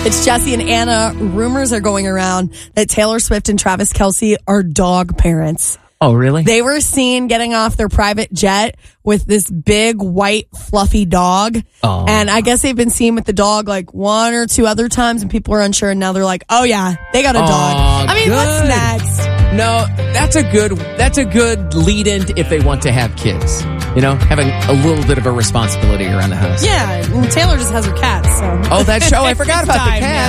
It's Jesse and Anna. Rumors are going around that Taylor Swift and Travis Kelce are dog parents. Oh, really? They were seen getting off their private jet with this big, white, fluffy dog. Oh. And I guess they've been seen with the dog like one or two other times, and people are unsure. And now they're like, oh, yeah, they got a dog. I mean, good. what's next? No, that's a good lead-in if they want to have kids. You know, having a little bit of a responsibility around the house. Yeah, and Taylor just has her cats. So. Oh, that show. I forgot about the cat.